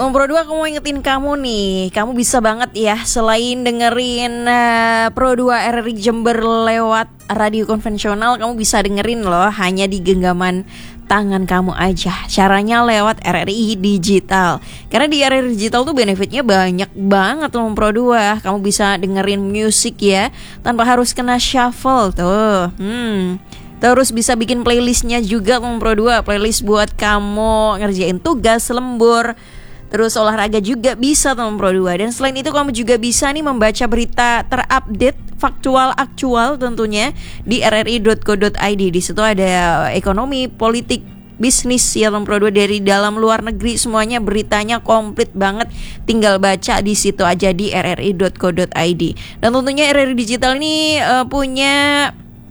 Pro 2 aku mau ingetin kamu nih, kamu bisa banget ya selain dengerin Pro 2 RRI Jember lewat radio konvensional, kamu bisa dengerin loh hanya di genggaman tangan kamu aja. Caranya lewat RRI Digital. Karena di RRI Digital tuh benefitnya banyak banget loh Pro 2. Kamu bisa dengerin musik ya tanpa harus kena shuffle tuh. Terus bisa bikin playlistnya juga Pro 2. Playlist buat kamu ngerjain tugas, lembur, terus olahraga juga bisa teman Pro 2. Dan selain itu kamu juga bisa nih membaca berita terupdate, faktual, aktual tentunya di rri.co.id. Di situ ada ekonomi, politik, bisnis ya teman Pro 2 dari dalam luar negeri, semuanya beritanya komplit banget. Tinggal baca di situ aja di rri.co.id. Dan tentunya RRI Digital ini punya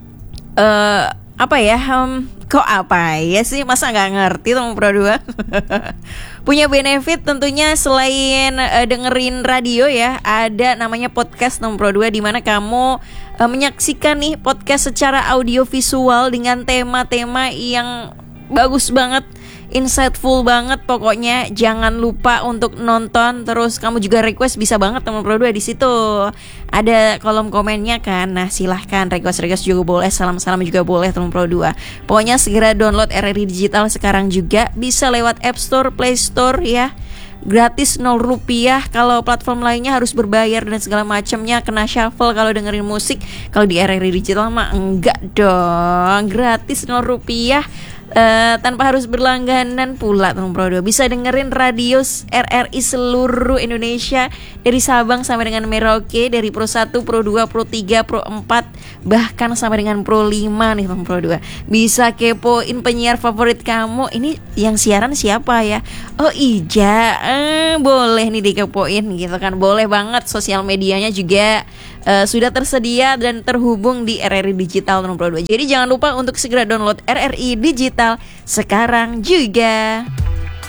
kok apa ya sih, masa nggak ngerti teman Pro 2. Punya benefit tentunya selain dengerin radio ya, ada namanya podcast teman Pro 2, di mana kamu menyaksikan nih podcast secara audio visual dengan tema-tema yang bagus banget, insightful banget. Pokoknya jangan lupa untuk nonton. Terus kamu juga request bisa banget teman Pro 2, di situ ada kolom komennya kan. Nah, silahkan request juga boleh, salam-salam juga boleh teman Pro 2. Pokoknya segera download RRI Digital sekarang juga, bisa lewat App Store, Play Store ya. Gratis 0 rupiah. Kalau platform lainnya harus berbayar dan segala macamnya, kena shuffle kalau dengerin musik. Kalau di RRI Digital mah enggak dong, gratis 0 rupiah. Tanpa harus berlangganan pula teman Pro 2. Bisa dengerin radio RRI seluruh Indonesia, dari Sabang sampai dengan Merauke, dari Pro 1, Pro 2, Pro 3, Pro 4, bahkan sampai dengan Pro 5 nih teman Pro 2. Bisa kepoin penyiar favorit kamu. Ini yang siaran siapa ya? Oh Ija, boleh nih dikepoin gitu kan. Boleh banget. Sosial medianya juga sudah tersedia dan terhubung di RRI Digital teman Pro 2. Jadi jangan lupa untuk segera download RRI Digital sekarang juga.